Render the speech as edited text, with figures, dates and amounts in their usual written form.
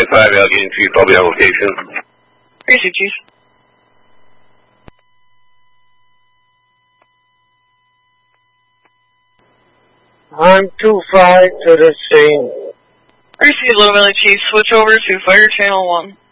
5 Allegheny Chief, I'll be on location. Appreciate Chief. I'm 2-5 to the scene. Appreciate Low Valley Chief. Switch over to Fire Channel 1.